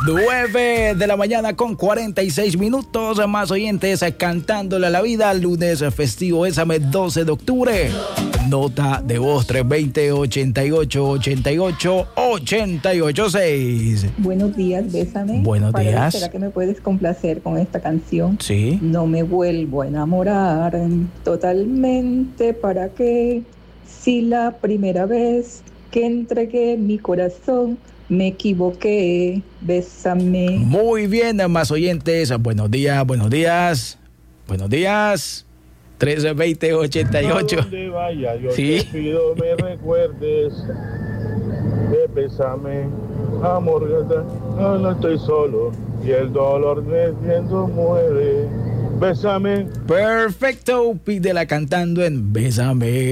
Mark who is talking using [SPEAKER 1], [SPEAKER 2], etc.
[SPEAKER 1] 9 de la mañana con 46 minutos. Más oyentes cantándole a la vida. Lunes festivo, Bésame, 12 de octubre. Nota de voz 320-88-88-886.
[SPEAKER 2] Buenos días, Bésame.
[SPEAKER 1] Buenos días.
[SPEAKER 2] ¿Será que me puedes complacer con esta canción?
[SPEAKER 1] Sí.
[SPEAKER 2] No me vuelvo a enamorar totalmente. ¿Para qué? Si la primera vez que entregué mi corazón me equivoqué. Bésame.
[SPEAKER 1] Muy bien, más oyentes. Buenos días, buenos días. Buenos días. 1320-88.
[SPEAKER 3] Donde vaya, yo
[SPEAKER 1] Sí.
[SPEAKER 3] te pido me recuerdes. Bésame, amor, no estoy solo y el dolor me siento muere. Bésame.
[SPEAKER 1] Perfecto, pídela cantando en Bésame.